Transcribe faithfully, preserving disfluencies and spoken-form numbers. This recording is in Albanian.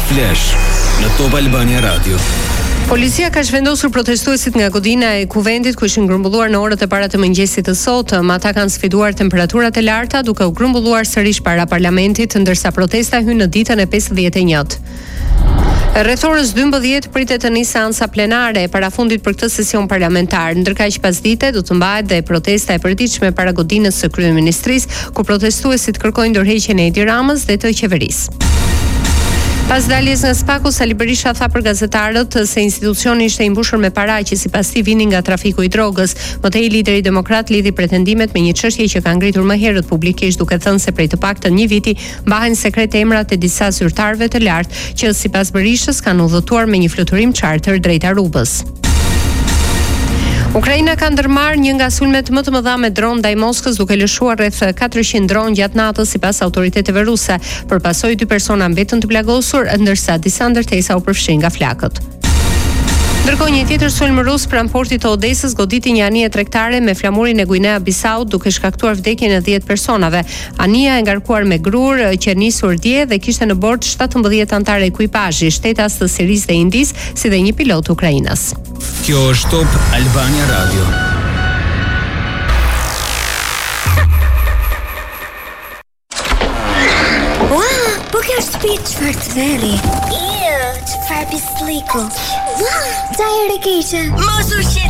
Flash në Top Albania Radio. Policia ka zhvendosur protestuesit nga godina e Kuvendit ku ishin grumbulluar në orët e para të mëngjesit të sotëm. Ata kanë sfiduar temperaturat e larta duke u grumbulluar sërish para parlamentit, ndërsa protesta hyn në ditën e pesëdhjetë e njëjtë. Rreth orës dymbëdhjetë pritet të nisë seanca plenare para fundit për këtë sesion parlamentar. Ndërkaq pasdite do të mbahet dhe protesta e përditshme para godinës së kryeministrisë, ku protestuesit kërkojnë ndërheqjen e Edi Ramës dhe të qeverisë. Pas daljes nga Spaku, Sali Berisha tha për gazetarët se institucioni ishte i mbushur me para që sipas tij vinin nga trafiku i drogës. Mëtej lideri demokrat lidhi pretendimet me një çështje që ka ngritur më herët publikisht, duke thënë se prej të paktën një viti mbahen sekret emrat e disa zyrtarëve të lartë që sipas Berishës kanë udhëtuar me një fluturim charter drejt Arubës. Ukraina ka ndërmarrë një nga sulmet më të mëdha me dron ndaj Moskës, duke lëshuar rreth katërqind dron gjatë natës sipas autoriteteve ruse. Përpasoi dy persona mbetën të plagosur, ndërsa disa ndërtesa u përfshin nga flakët. Ndërkohë një tjetër sulm rus pranë portit të Odesës goditi një anije tregtare me flamurin e Guinea Bissaut, duke shkaktuar vdekjen e dhjetë personave. Anija e ngarkuar me grur që nisur dje dhe kishte në bord shtatëmbëdhjetë anëtarë ekuipazhi, shtetas të Sirisë dhe Indisë, si dhe një pilot ukrainas. Kjo është Top Albania Radio. Ua, po kjo është shtëpi çfarë të veri. Iu, çfarë pisliku. Ua, çaj e keqe. Mos u